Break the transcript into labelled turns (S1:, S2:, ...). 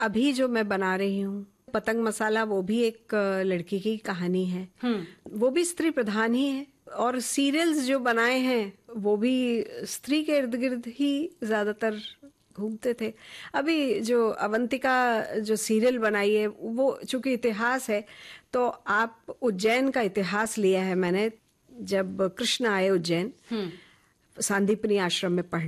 S1: अभी जो मैं बना रही हूँ पतंग मसाला, वो भी एक लड़की की कहानी है। वो भी स्त्री प्रधान ही है, और सीरियल्स जो बनाए हैं वो भी स्त्री के इर्द गिर्द ही ज्यादातर घूमते थे। अभी जो अवंतिका जो सीरियल बनाई है, वो चूंकि इतिहास है, तो आप उज्जैन का इतिहास लिया है मैंने। जब कृष्ण आए उज्जैन सांदीपनी आश्रम में पढ़ने,